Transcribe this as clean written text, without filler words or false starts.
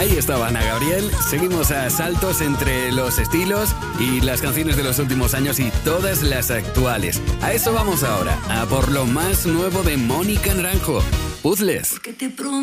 Ahí estaba Ana Gabriel. Seguimos a saltos entre los estilos y las canciones de los últimos años y todas las actuales. A eso vamos ahora, a por lo más nuevo de Mónica Naranjo. Puzzles.